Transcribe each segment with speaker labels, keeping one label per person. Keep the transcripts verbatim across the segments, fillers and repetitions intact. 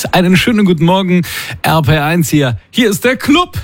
Speaker 1: sechs. Einen schönen guten Morgen, R P R eins hier. Hier ist der Club.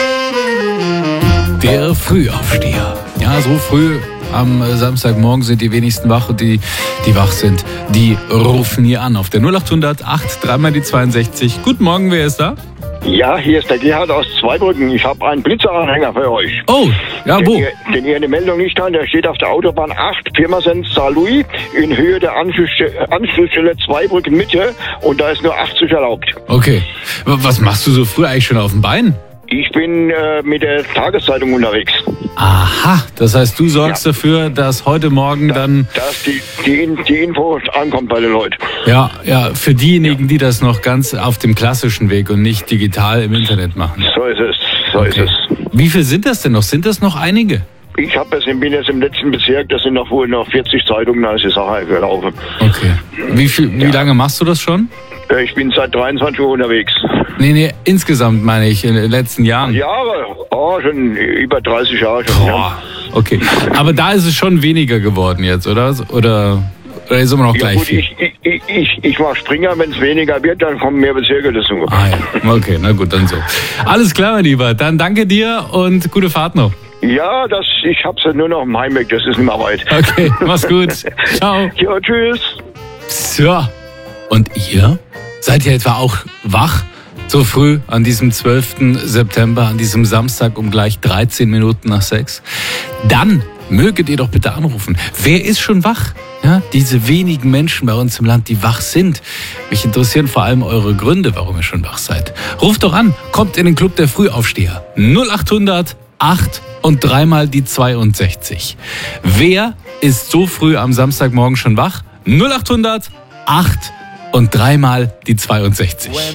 Speaker 1: Der Frühaufsteher. Ja, so früh am Samstagmorgen sind die wenigsten wach und die, die wach sind, die rufen hier an auf der null achthundert acht, dreimal die zweiundsechzig. Guten Morgen, wer ist da?
Speaker 2: Ja, hier ist der Gerhard aus Zweibrücken. Ich habe einen Blitzeranhänger für euch.
Speaker 1: Oh, ja,
Speaker 2: den
Speaker 1: wo?
Speaker 2: Ihr, den ihr eine Meldung nicht habt, der steht auf der Autobahn acht, Pirmasens Saarlouis, in Höhe der Anschlussstelle, Anschlussstelle Zweibrücken Mitte, und da ist nur achtzig erlaubt.
Speaker 1: Okay. Was machst du so früh eigentlich schon auf dem Bein?
Speaker 2: Ich bin äh, mit der Tageszeitung unterwegs.
Speaker 1: Aha, das heißt, du sorgst ja dafür, dass heute Morgen
Speaker 2: da,
Speaker 1: dann...
Speaker 2: Dass die, die, die Info ankommt bei den Leuten.
Speaker 1: Ja, ja, für diejenigen, die das noch ganz auf dem klassischen Weg und nicht digital im Internet machen.
Speaker 2: So ist es, so
Speaker 1: Okay.
Speaker 2: ist es.
Speaker 1: Wie viel sind das denn noch? Sind das noch einige?
Speaker 2: Ich hab jetzt, bin jetzt im letzten Bezirk, das sind noch wohl noch vierzig Zeitungen, da ist die Sache gelaufen.
Speaker 1: Okay. Wie, viel, wie
Speaker 2: Ja.
Speaker 1: lange machst du das schon?
Speaker 2: Äh, Ich bin seit dreiundzwanzig Uhr unterwegs.
Speaker 1: Nee, nee, insgesamt meine ich, in den letzten Jahren.
Speaker 2: Jahre, oh, schon über dreißig Jahre schon. Ja.
Speaker 1: Boah, okay. Aber da ist es schon weniger geworden jetzt, oder? Oder, oder ist immer noch
Speaker 2: Ja
Speaker 1: gleich
Speaker 2: gut,
Speaker 1: viel?
Speaker 2: ich, ich, ich, ich mache Springer, wenn es weniger wird, dann kommen mehr Bezirke dazu.
Speaker 1: Ah ja, okay, na gut, dann so. Alles klar, mein Lieber. Dann danke dir und gute Fahrt noch.
Speaker 2: Ja, das, ich hab's ja nur noch im Heimweg, das ist nicht mehr weit.
Speaker 1: Okay, mach's gut. Ciao.
Speaker 2: Ja, tschüss.
Speaker 1: So. Und ihr? Seid ihr etwa auch wach? So früh an diesem zwölften September, an diesem Samstag um gleich dreizehn Minuten nach sechs? Dann möget ihr doch bitte anrufen. Wer ist schon wach? Ja, diese wenigen Menschen bei uns im Land, die wach sind. Mich interessieren vor allem eure Gründe, warum ihr schon wach seid. Ruft doch an, kommt in den Club der Frühaufsteher. null achthundert acht und dreimal die zweiundsechzig. Wer ist so früh am Samstagmorgen schon wach? null achthundert acht und dreimal die zweiundsechzig.